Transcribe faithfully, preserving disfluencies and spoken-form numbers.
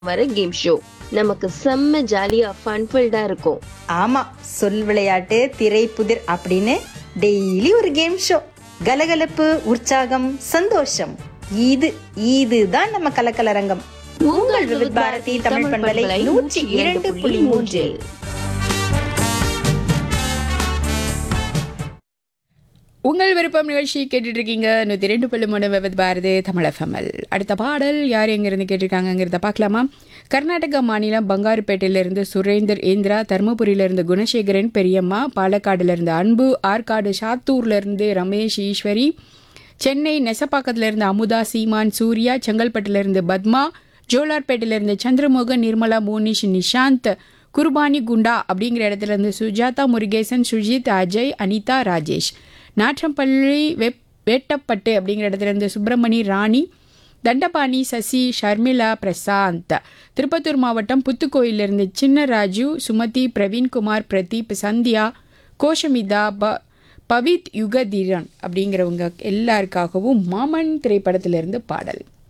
வர game show நமக்கு செம்ம ஜாலியா ஃபன்ஃபில்டா இருக்கும். ஆமா, சொல் விளையாட்டு, திரை புதிர் அப்படின்னு டெய்லி ஒரு கேம் ஷோ. கலகலப்பு, உற்சாகம், சந்தோஷம். இது இதுதான் நம்ம கலக்கலரங்கம். உங்கள் விவித் பாரதி தமிழ் பண்பலை நூற்றி இரண்டு புள்ளி மூன்றில். உங்கள் விருப்பம் நிகழ்ச்சி கேட்டுட்டு இருக்கீங்க. நூற்றி ரெண்டு புள்ளி மூணு விவித் பாரதி தமிழ் எஃப்எம்எல். அடுத்த பாடல் யார் எங்கேருந்து கேட்டிருக்காங்கிறத பார்க்கலாமா? கர்நாடகா மாநிலம் பங்காருப்பேட்டையிலிருந்து சுரேந்தர் இந்திரா, தருமபுரியிலிருந்து குணசேகரன் பெரியம்மா, பாலக்காடுலேருந்து அன்பு, ஆற்காடு சாத்தூர்லேருந்து ரமேஷ் ஈஸ்வரி, சென்னை நெசப்பாக்கத்திலிருந்து அமுதா, சீமான், சூர்யா, செங்கல்பட்டுலேருந்து பத்மா, ஜோலார்பேட்டையிலேருந்து சந்திரமோகன், நிர்மலா, மோனிஷ், நிஷாந்த், குர்பானி குண்டா அப்படிங்கிற இடத்துல இருந்து சுஜாதா, முருகேசன், சுஜித், அஜய், அனிதா, ராஜேஷ், நாற்றம்பள்ளி வெப் வேட்டப்பட்டு அப்படிங்கிற இடத்துல இருந்து சுப்பிரமணி, ராணி, தண்டபாணி, சசி, ஷர்மிளா, பிரசாந்த், திருப்பத்தூர் மாவட்டம் புத்துக்கோயிலிருந்து சின்னராஜு, சுமதி, பிரவீன்குமார், பிரதீப், சந்தியா, கோஷமிதா, ப பவித் யுகதீரன் அப்படிங்கிறவங்க எல்லாருக்காகவும் மாமன் திரைப்படத்திலிருந்து பாடல்.